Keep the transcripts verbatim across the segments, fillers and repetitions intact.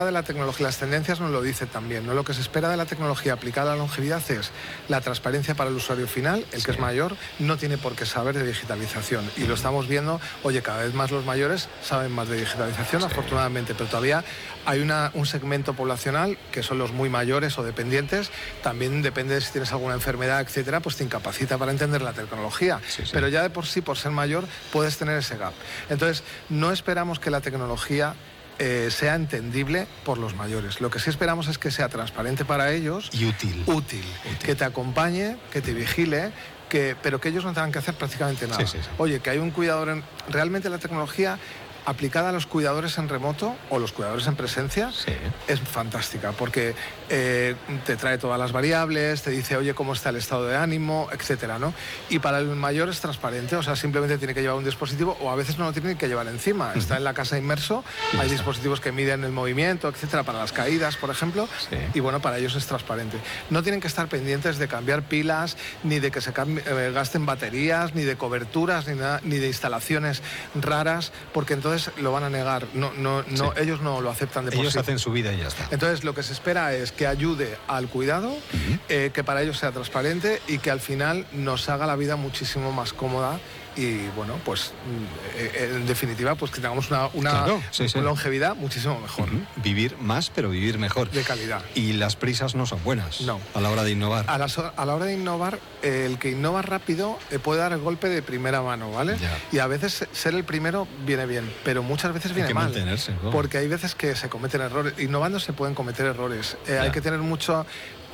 de la tecnología, las tendencias nos lo dicen también, ¿no? Lo que se espera de la tecnología aplicada a la longevidad es la transparencia para el usuario final, el que sí. es mayor, no tiene por qué saber de digitalización. Y lo estamos viendo, oye, cada vez más los mayores saben más de digitalización, sí. afortunadamente, pero todavía hay una, un segmento poblacional, que son los muy mayores o dependientes, también depende de si tienes alguna enfermedad, etcétera, pues te incapacita para entender la tecnología. Sí, sí. Pero ya de por sí, por ser mayor, puedes tener ese gap. Entonces, no esperamos que la tecnología Eh, sea entendible por los mayores. Lo que sí esperamos es que sea transparente para ellos y útil, útil, útil. que te acompañe, que te vigile, que, pero que ellos no tengan que hacer prácticamente nada. Sí, sí, sí. Oye, que hay un cuidador en... Realmente la tecnología aplicada a los cuidadores en remoto o los cuidadores en presencia sí. es fantástica, porque eh, te trae todas las variables, te dice, oye, cómo está el estado de ánimo, etcétera, ¿no? Y para el mayor es transparente, o sea, simplemente tiene que llevar un dispositivo, o a veces no lo tiene que llevar encima, uh-huh. está en la casa inmerso, hay dispositivos que miden el movimiento, etcétera, para las caídas, por ejemplo, sí. y bueno, para ellos es transparente. No tienen que estar pendientes de cambiar pilas, ni de que se cambie, eh, gasten baterías, ni de coberturas, ni, nada, ni de instalaciones raras, porque entonces lo van a negar, no, no, no, sí. ellos no lo aceptan de por sí. Ellos hacen su vida y ya está. Entonces lo que se espera es que ayude al cuidado, uh-huh. eh, que para ellos sea transparente y que al final nos haga la vida muchísimo más cómoda y bueno, pues eh, en definitiva, pues que tengamos una, una claro, sí, sí. longevidad muchísimo mejor. Uh-huh. Vivir más, pero vivir mejor. De calidad. Y las prisas no son buenas no. a la hora de innovar. A la, a la hora de innovar, eh, el que innova rápido eh, puede dar el golpe de primera mano, ¿vale? Ya. Y a veces ser el primero viene bien, pero muchas veces viene hay que mal. Mantenerse, ¿no? Porque hay veces que se cometen errores. Innovando se pueden cometer errores. Eh, hay que tener mucho...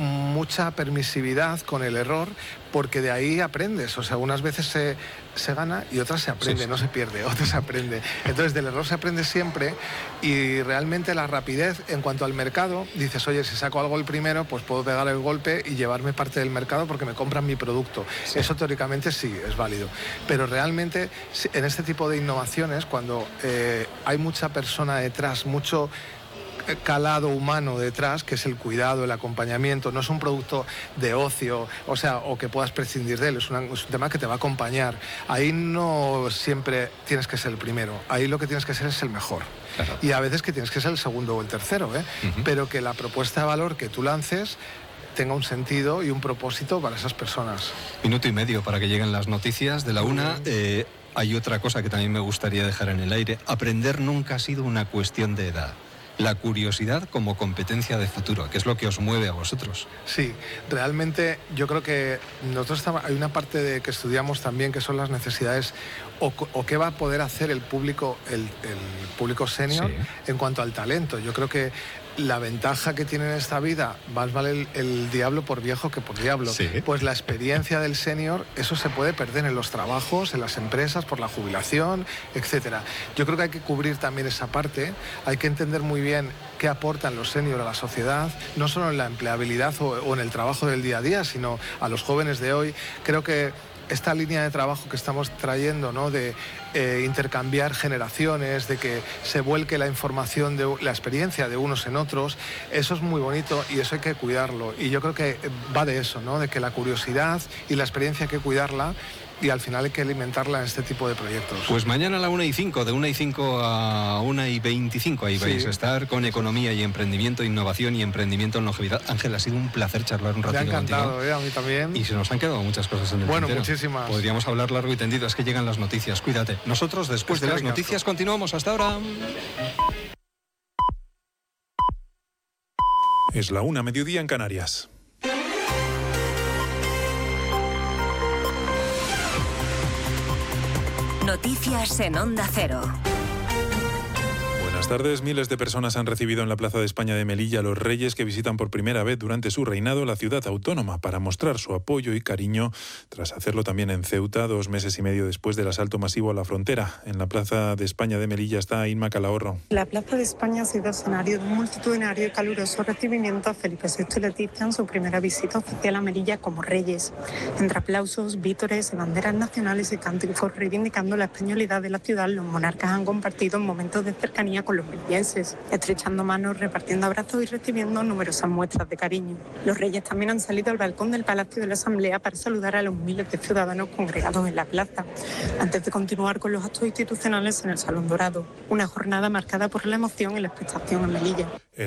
mucha permisividad con el error, porque de ahí aprendes, o sea, unas veces se, se gana y otras se aprende, sí, sí. no se pierde, otras se aprende. Entonces del error se aprende siempre y realmente la rapidez en cuanto al mercado, dices, oye, si saco algo el primero, pues puedo pegar el golpe y llevarme parte del mercado porque me compran mi producto. Sí. Eso teóricamente sí, es válido. Pero realmente en este tipo de innovaciones, cuando eh, hay mucha persona detrás, mucho calado humano detrás, que es el cuidado, el acompañamiento, no es un producto de ocio, o sea, o que puedas prescindir de él, es, una, es un tema que te va a acompañar. Ahí no siempre tienes que ser el primero, ahí lo que tienes que ser es el mejor. Claro. Y a veces que tienes que ser el segundo o el tercero, ¿eh? Uh-huh. Pero que la propuesta de valor que tú lances tenga un sentido y un propósito para esas personas. Minuto y medio para que lleguen las noticias de la una. Eh, hay otra cosa que también me gustaría dejar en el aire. Aprender nunca ha sido una cuestión de edad. La curiosidad como competencia de futuro, que es lo que os mueve a vosotros. Sí, realmente yo creo que nosotros estamos, hay una parte de que estudiamos también que son las necesidades o, o qué va a poder hacer el público, el, el público senior sí. en cuanto al talento. Yo creo que la ventaja que tiene en esta vida, más vale el, el diablo por viejo que por diablo. Sí. Pues la experiencia del senior, eso se puede perder en los trabajos, en las empresas, por la jubilación, etcétera. Yo creo que hay que cubrir también esa parte, hay que entender muy bien qué aportan los seniors a la sociedad, no solo en la empleabilidad o, o en el trabajo del día a día, sino a los jóvenes de hoy. Creo que esta línea de trabajo que estamos trayendo, ¿no? de eh, intercambiar generaciones, de que se vuelque la información, de la experiencia de unos en otros, eso es muy bonito y eso hay que cuidarlo. Y yo creo que va de eso, ¿no? De que la curiosidad y la experiencia hay que cuidarla y al final hay que alimentarla en este tipo de proyectos. Pues mañana a la una y cinco, de una y cinco a una y veinticinco, ahí vais sí. a estar con economía y emprendimiento, innovación y emprendimiento en longevidad. Ángel, ha sido un placer charlar un ratito contigo. Me ha encantado, eh, a mí también. Y se nos han quedado muchas cosas en el Bueno, tintero. muchísimas. Podríamos hablar largo y tendido, es que llegan las noticias, cuídate. Nosotros después de las noticias continuamos, hasta ahora. Es la una, mediodía en Canarias. Noticias en Onda Cero. Buenas tardes. Miles de personas han recibido en la Plaza de España de Melilla a los reyes que visitan por primera vez durante su reinado la ciudad autónoma para mostrar su apoyo y cariño tras hacerlo también en Ceuta dos meses y medio después del asalto masivo a la frontera. En la Plaza de España de Melilla está Inma Calahorro. La Plaza de España ha sido escenario de un multitudinario y caluroso recibimiento a Felipe sexto y Leticia en su primera visita oficial a Melilla como reyes. Entre aplausos, vítores, banderas nacionales y cánticos reivindicando la españolidad de la ciudad, los monarcas han compartido momentos de cercanía con los melillenses, estrechando manos, repartiendo abrazos y recibiendo numerosas muestras de cariño. Los reyes también han salido al balcón del Palacio de la Asamblea para saludar a los miles de ciudadanos congregados en la plaza, antes de continuar con los actos institucionales en el Salón Dorado. Una jornada marcada por la emoción y la expectación en Melilla.